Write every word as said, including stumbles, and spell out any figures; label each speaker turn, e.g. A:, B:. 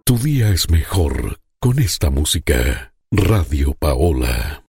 A: Tu día es mejor con esta música. Radio Paola.